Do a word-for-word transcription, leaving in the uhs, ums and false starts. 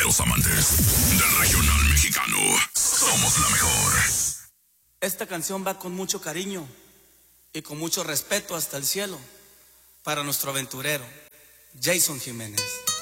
verdaderos amantes del regional mexicano. Somos la mejor. Esta canción va con mucho cariño y con mucho respeto hasta el cielo para nuestro aventurero, Jason Jiménez.